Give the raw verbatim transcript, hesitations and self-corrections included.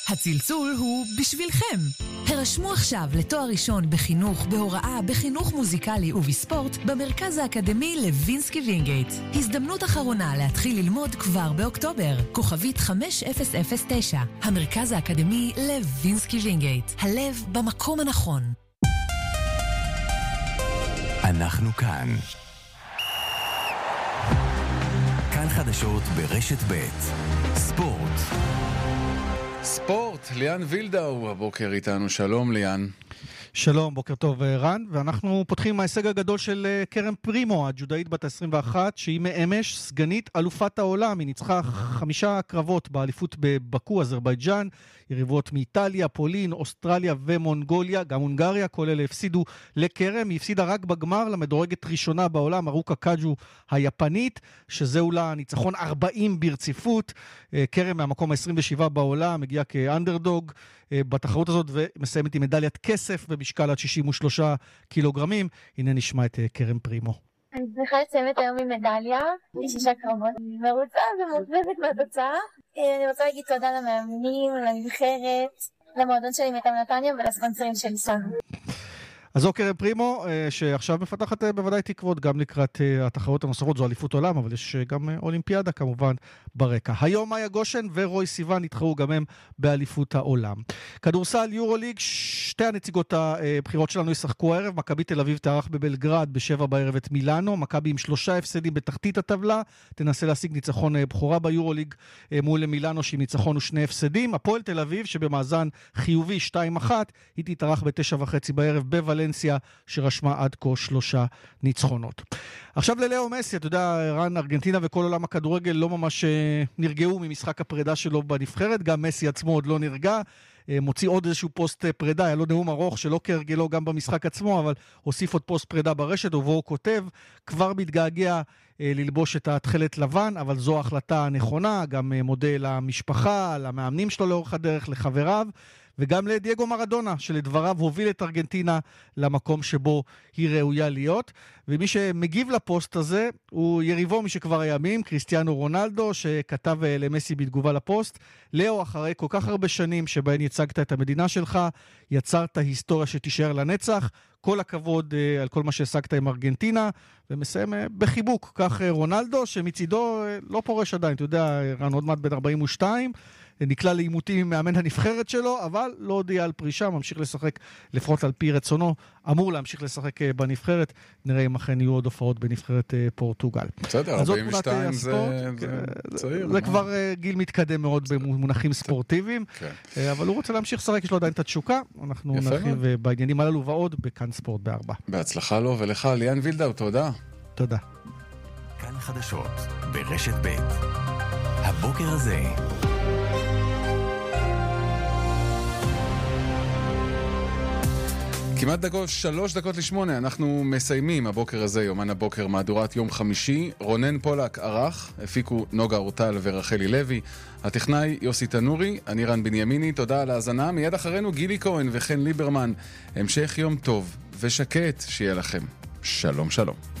הצלצול הוא בשבילכם. הרשמו עכשיו לתואר ראשון בחינוך, בהוראה, בחינוך מוזיקלי ובספורט במרכז האקדמי לוינסקי וינגייט. הזדמנות אחרונה להתחיל ללמוד כבר באוקטובר. כוכבית חמש אפס אפס תשע. המרכז האקדמי לוינסקי וינגייט. הלב במקום הנכון. אנחנו כאן. כאן חדשות ברשת ב' ספורט. ספורט, ליאן וילדאו הבוקר איתנו. שלום ליאן. שלום, בוקר טוב רן, ואנחנו פותחים מההישג הגדול של קרן פרימו, הג'ודאית בת עשרים ואחת, שהיא מאמש סגנית אלופת העולם. היא ניצחה חמישה קרבות באליפות בבקו, אזרבייג'אן, יריבות מאיטליה, פולין, אוסטרליה ומונגוליה, גם הונגריה, כל אלה הפסידו לקרן. היא הפסידה רק בגמר למדורגת ראשונה בעולם, ארוקה קאג'ו היפנית, שזהו לה ניצחון ארבעים ברציפות. קרן מהמקום ה-עשרים ושבעה בעולם, הגיעה כאנדרדוג בתחרות הזאת, ומסיימת עם מדליית כסף במשקל עד שישים ושלושה קילוגרמים. הנה נשמע את קרן פרימו. אני צריכה לסיימת היום עם מדליה, שישה קרבות. מרוצה ומובנת מהתוצאה. אני רוצה להגיד תודה למאמנים, לנבחרת, למועדון שלי מטעם נתניה ולספונסרים של סאנו. אז זו קרן פרימו, שעכשיו מפתחת בוודאי תקוות גם לקראת התחרות הנוספות. זו אליפות עולם, אבל יש גם אולימפיאדה כמובן ברקע. היום מאיה גושן ורוי סיוון התחרו גם הם באליפות העולם. כדורסל יורוליג, שתי הנציגות הבחירות שלנו ישחקו הערב. מכבי תל אביב תארח בבלגרד בשבע בערב את מילאנו. מכבי עם שלושה הפסדים בתחתית הטבלה, תנסה להשיג ניצחון בחורה ביורוליג מול מילאנו שעם ניצחון ושני הפסדים. הפועל תל אביב שבמאזן חיובי שתיים אחת, היא תתארח בתשע וחצי בערב בוולנסיה, שרשמה עד כה שלושה ניצחונות. עכשיו ללאו מסי, אתה יודע, רן, ארגנטינה וכל עולם הכדורגל לא ממש נרגעו ממשחק הפרידה שלו בנבחרת, גם מסי עצמו עוד לא נרגע, מוציא עוד איזשהו פוסט פרידה, היה לו נאום ארוך שלא כהרגלו גם במשחק עצמו, אבל הוסיף עוד פוסט פרידה ברשת, ובו הוא כותב, כבר מתגעגע ללבוש את התכלת לבן, אבל זו ההחלטה הנכונה, גם מודה למשפחה, למאמנים שלו לאורך הדרך, לחבריו, וגם לדייגו מרדונה, שלדבריו הוביל את ארגנטינה למקום שבו היא ראויה להיות. ומי שמגיב לפוסט הזה הוא יריבו משכבר הימים, קריסטיאנו רונלדו, שכתב למסי בתגובה לפוסט, לאו, אחרי כל כך הרבה שנים שבהן יצגת את המדינה שלך, יצרת היסטוריה שתישאר לנצח, כל הכבוד על כל מה שהשגת עם ארגנטינה, ומסיים בחיבוק, כך רונלדו, שמצידו לא פורש עדיין, אתה יודע, רן עוד מעט בן ארבעים ושתיים, נקלע לאימותים עם מאמן הנבחרת שלו, אבל לא הודיע על פרישה, ממשיך לשחק לפחות על פי רצונו, אמור להמשיך לשחק בנבחרת, נראה אם אכן יהיו עוד הופעות בנבחרת פורטוגל. בסדר, ארבעים ושתיים זה צעיר. זה כבר גיל מתקדם מאוד במונחים ספורטיביים, אבל הוא רוצה להמשיך לשחק, יש לו עדיין את התשוקה, אנחנו נרחיב בעניינים הללו ועוד בכאן ספורט בארבע. בהצלחה לו ולך, ליאן וילדאו, תודה. תודה. כאן חדשות ברשת ב' הבוקר הזה. כמעט דקות, שלוש דקות לשמונה, אנחנו מסיימים הבוקר הזה, יומן הבוקר, מהדורת יום חמישי. רונן פולק ערך, הפיקו נוגה אורטל ורחלי לוי, הטכנאי יוסי תנורי, אני רן בנימיני, תודה על ההאזנה. מיד אחרינו גילי כהן וחן ליברמן. המשך יום טוב ושקט שיהיה לכם. שלום שלום.